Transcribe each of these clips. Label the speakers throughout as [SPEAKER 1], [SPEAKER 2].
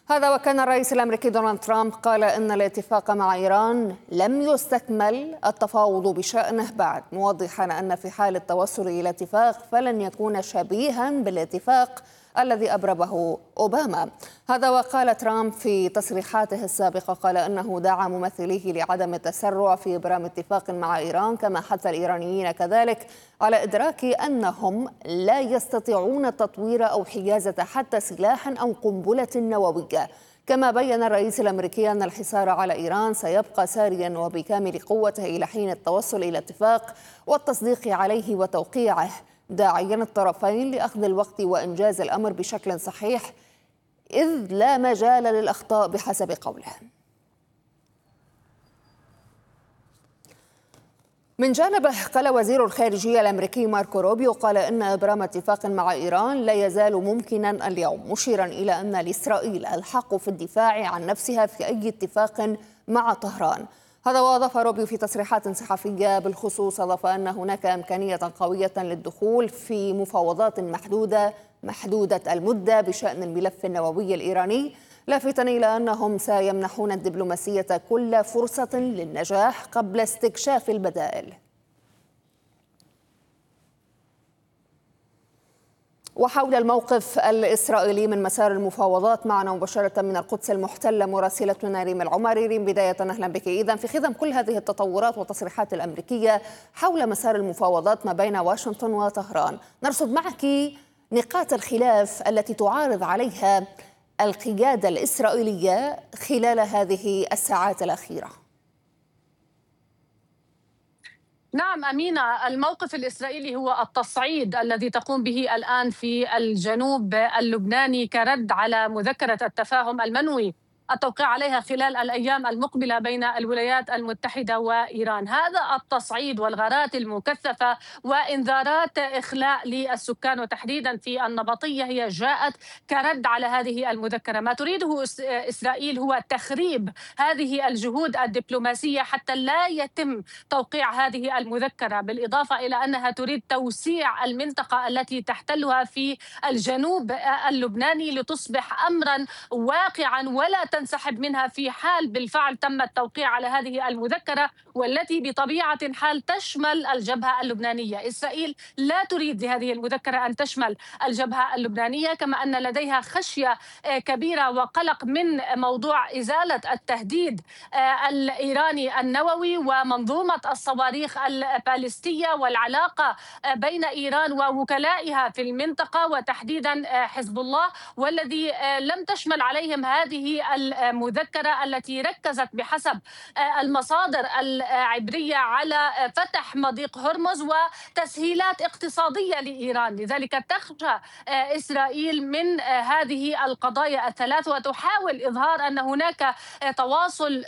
[SPEAKER 1] هذا وكان الرئيس الأمريكي دونالد ترامب قال إن الاتفاق مع إيران لم يستكمل التفاوض بشأنه بعد، موضحا أن في حال التوصل إلى اتفاق فلن يكون شبيها بالاتفاق الذي أبرمه أوباما. هذا وقال ترامب في تصريحاته السابقة قال إنه دعا ممثليه لعدم التسرع في إبرام اتفاق مع إيران، كما حث الإيرانيين كذلك على إدراك أنهم لا يستطيعون تطوير أو حيازة حتى سلاح أو قنبلة نووية. كما بيّن الرئيس الأمريكي أن الحصار على إيران سيبقى ساريا وبكامل قوته إلى حين التوصل إلى اتفاق والتصديق عليه وتوقيعه، داعيا الطرفين لأخذ الوقت وإنجاز الأمر بشكل صحيح إذ لا مجال للأخطاء بحسب قوله. من جانبه قال وزير الخارجية الأمريكي ماركو روبيو قال إن إبرام اتفاق مع إيران لا يزال ممكنا اليوم، مشيرا إلى أن لإسرائيل الحق في الدفاع عن نفسها في أي اتفاق مع طهران. هذا وأضاف روبيو في تصريحات صحفية بالخصوص، أضاف أن هناك إمكانية قوية للدخول في مفاوضات محدودة المدة بشأن الملف النووي الإيراني، لافتا إلى أنهم سيمنحون الدبلوماسية كل فرصة للنجاح قبل استكشاف البدائل. وحول الموقف الإسرائيلي من مسار المفاوضات معنا مباشرة من القدس المحتلة مراسلتنا ريم العمري. ريم، بداية أهلا بك. إذن في خضم كل هذه التطورات والتصريحات الأمريكية حول مسار المفاوضات ما بين واشنطن وطهران، نرصد معك نقاط الخلاف التي تعارض عليها القيادة الإسرائيلية خلال هذه الساعات الأخيرة.
[SPEAKER 2] نعم أمينة، الموقف الإسرائيلي هو التصعيد الذي تقوم به الآن في الجنوب اللبناني كرد على مذكرة التفاهم المنوي التوقيع عليها خلال الأيام المقبلة بين الولايات المتحدة وإيران. هذا التصعيد والغارات المكثفة وإنذارات إخلاء للسكان وتحديدا في النبطية هي جاءت كرد على هذه المذكرة. ما تريده إسرائيل هو تخريب هذه الجهود الدبلوماسية حتى لا يتم توقيع هذه المذكرة، بالإضافة إلى أنها تريد توسيع المنطقة التي تحتلها في الجنوب اللبناني لتصبح أمرا واقعا ولا تنسحب منها في حال بالفعل تم التوقيع على هذه المذكرة، والتي بطبيعة الحال تشمل الجبهة اللبنانية. إسرائيل لا تريد لهذه المذكرة أن تشمل الجبهة اللبنانية، كما أن لديها خشية كبيرة وقلق من موضوع إزالة التهديد الإيراني النووي ومنظومة الصواريخ البالستية والعلاقة بين إيران ووكلائها في المنطقة وتحديدا حزب الله، والذي لم تشمل عليهم هذه المذكرة التي ركزت بحسب المصادر العبرية على فتح مضيق هرمز وتسهيلات اقتصادية لإيران. لذلك تخشى إسرائيل من هذه القضايا الثلاث وتحاول إظهار أن هناك تواصل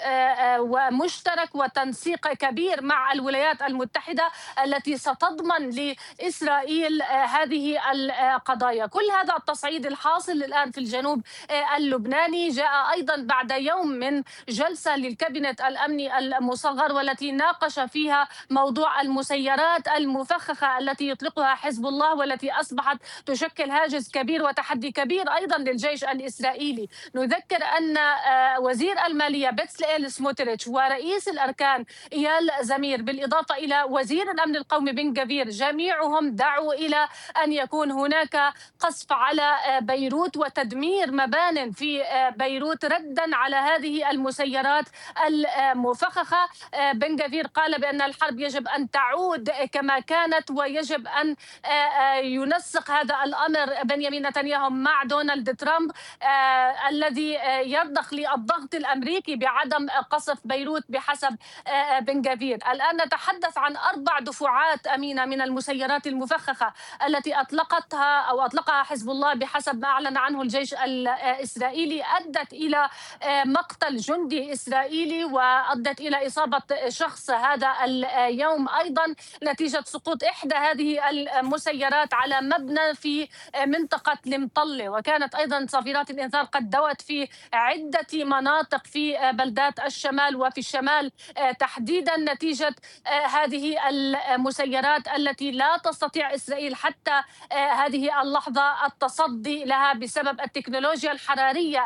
[SPEAKER 2] ومشترك وتنسيق كبير مع الولايات المتحدة التي ستضمن لإسرائيل هذه القضايا. كل هذا التصعيد الحاصل الآن في الجنوب اللبناني جاء أيضا بعد يوم من جلسة للكابينت الأمني المصغر والتي ناقش فيها موضوع المسيرات المفخخة التي يطلقها حزب الله، والتي أصبحت تشكل هاجس كبير وتحدي كبير أيضا للجيش الإسرائيلي. نذكر أن وزير المالية بيتسليل سموتريتش ورئيس الأركان إيال زمير بالإضافة إلى وزير الأمن القومي بن جفير جميعهم دعوا إلى أن يكون هناك قصف على بيروت وتدمير مبان في بيروت ردا على هذه المسيرات المفخخة. بن جفير قال بأن الحرب يجب أن تعود كما كانت ويجب أن ينسق هذا الأمر بنيامين نتنياهو مع دونالد ترامب الذي يرضخ للضغط الأمريكي بعدم قصف بيروت بحسب بن جفير. الآن نتحدث عن 4 دفعات أمينة من المسيرات المفخخة التي أطلقها حزب الله بحسب ما أعلن عنه الجيش الإسرائيلي، أدت إلى مقتل جندي إسرائيلي وأدت إلى إصابة شخص هذا اليوم أيضا نتيجة سقوط إحدى هذه المسيرات على مبنى في منطقة المطلة. وكانت أيضا صافرات الإنذار قد دوت في عدة مناطق في بلدات الشمال وفي الشمال تحديدا نتيجة هذه المسيرات التي لا تستطيع إسرائيل حتى هذه اللحظة التصدي لها بسبب التكنولوجيا الحرارية